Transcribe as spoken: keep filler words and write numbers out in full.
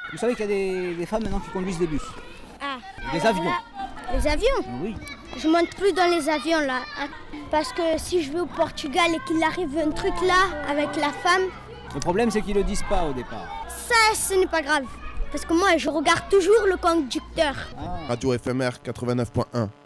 Vous savez qu'il y a des, des femmes maintenant qui conduisent des bus. Ah. Des avions. Là, les avions? Oui. Je monte plus dans les avions là. Parce que si je vais au Portugal et qu'il arrive un truc là avec la femme... Le problème c'est qu'ils le disent pas au départ. Ça, ce n'est pas grave. Parce que moi, je regarde toujours le conducteur. Ah. Radio F M R quatre-vingt-neuf point un.